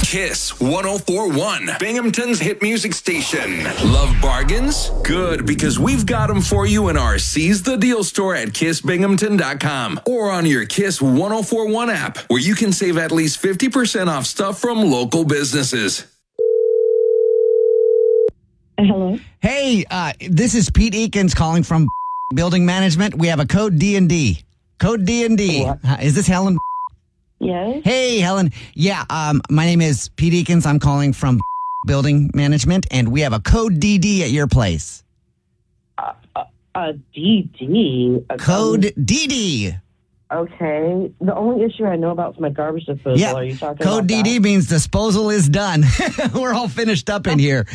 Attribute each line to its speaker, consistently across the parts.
Speaker 1: Kiss 1041, Binghamton's hit music station. Love bargains? Good, because we've got them for you in our Seize the Deal store at kissbinghamton.com or on your Kiss 1041 app, where you can save at least 50% off stuff from local businesses.
Speaker 2: Hello.
Speaker 3: Hey, this is Pete Eakins calling from Building Management. We have a code D&D. Code D&D.
Speaker 2: What?
Speaker 3: Is this Helen?
Speaker 2: Yes.
Speaker 3: Hey, Helen. Yeah, my name is Pete Eakins. I'm calling from Building Management, and we have a code DD at your place.
Speaker 2: DD.
Speaker 3: Code DD.
Speaker 2: Okay. The only issue I know about is my garbage disposal.
Speaker 3: Yeah.
Speaker 2: Are you talking
Speaker 3: Code
Speaker 2: about
Speaker 3: DD means disposal is done. We're all finished up in here.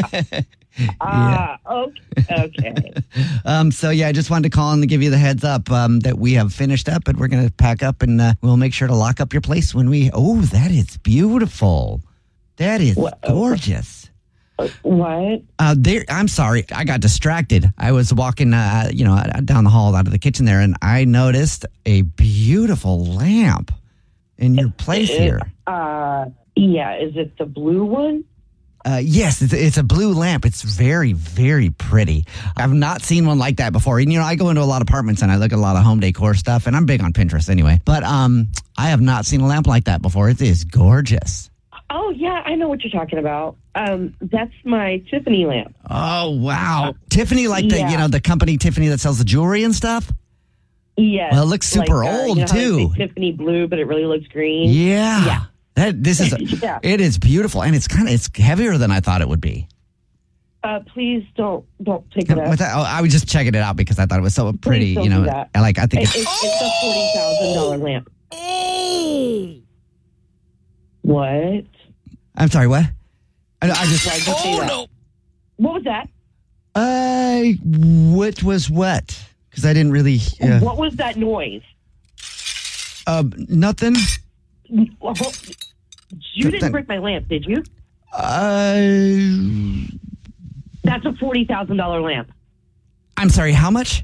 Speaker 2: Okay.
Speaker 3: So yeah, I just wanted to call and to give you the heads up that we have finished up, and we're going to pack up, and we'll make sure to lock up your place when we. Oh, that is beautiful. That is gorgeous.
Speaker 2: What?
Speaker 3: I'm sorry, I got distracted. I was walking, down the hall out of the kitchen there, and I noticed a beautiful lamp in your place here.
Speaker 2: Yeah. Is it the blue one?
Speaker 3: Yes, it's a blue lamp. It's very, very pretty. I've not seen one like that before. And, I go into a lot of apartments and I look at a lot of home decor stuff, and I'm big on Pinterest anyway. But I have not seen a lamp like that before. It is gorgeous.
Speaker 2: Oh, yeah, I know what you're talking about. That's my Tiffany lamp.
Speaker 3: Oh, wow. Tiffany, like
Speaker 2: Yeah.
Speaker 3: the company Tiffany that sells the jewelry and stuff?
Speaker 2: Yes.
Speaker 3: Well, it looks super old,
Speaker 2: how they
Speaker 3: too.
Speaker 2: say Tiffany blue, but it really looks green.
Speaker 3: Yeah.
Speaker 2: Yeah.
Speaker 3: This is
Speaker 2: Yeah.
Speaker 3: It is beautiful, and it's heavier than I thought it would be.
Speaker 2: Please don't pick it up.
Speaker 3: I was just checking it out because I thought it was so pretty.
Speaker 2: don't do that.
Speaker 3: I think
Speaker 2: It's a $40,000 lamp. What?
Speaker 3: I'm sorry. What? I just.
Speaker 2: Why'd you say that?
Speaker 3: No.
Speaker 2: What was that?
Speaker 3: What was what? Because I didn't really.
Speaker 2: What was that noise?
Speaker 3: Nothing.
Speaker 2: You didn't break my lamp, did you? That's a $40,000 lamp.
Speaker 3: I'm sorry. How much?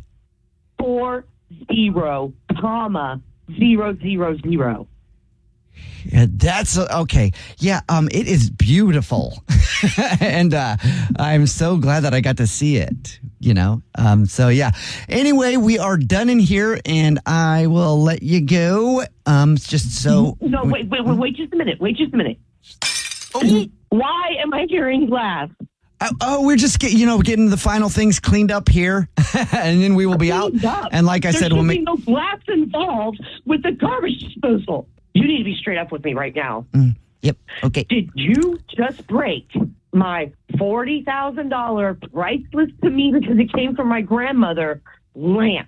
Speaker 2: 40,000.
Speaker 3: Yeah, that's okay. Yeah, it is beautiful, and I'm so glad that I got to see it. So yeah. Anyway, we are done in here, and I will let you go. Just so.
Speaker 2: No, wait just a minute.
Speaker 3: Oh.
Speaker 2: Why am I hearing glass?
Speaker 3: We're just getting the final things cleaned up here, and then we will be out. And like I said, we'll make
Speaker 2: no glass involved with the garbage disposal. You need to be straight up with me right now.
Speaker 3: Yep. Okay.
Speaker 2: Did you just break my $40,000 priceless to me because it came from my grandmother lamp?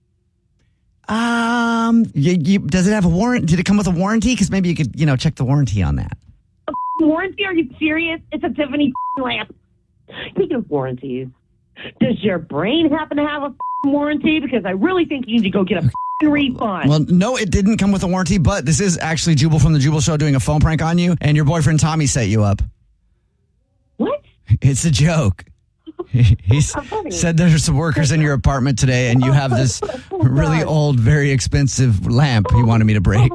Speaker 3: Does it have a warrant? Did it come with a warranty? Because maybe you could, check the warranty on that.
Speaker 2: Warranty? Are you serious? It's a Tiffany lamp. Speaking of warranties, does your brain happen to have a warranty? Because I really think you need to go get a refund.
Speaker 3: Well, no, it didn't come with a warranty, but this is actually Jubal from the Jubal Show doing a phone prank on you, and your boyfriend Tommy set you up.
Speaker 2: What?
Speaker 3: It's a joke. He said there's some workers in your apartment today, and you have this really old, very expensive lamp he wanted me to break.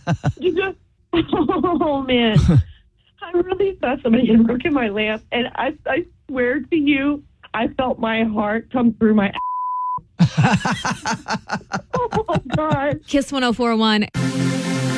Speaker 2: Oh, man. I really thought somebody had broken my lamp, and I swear to you, I felt my heart come through my Oh, God.
Speaker 4: Kiss 1041.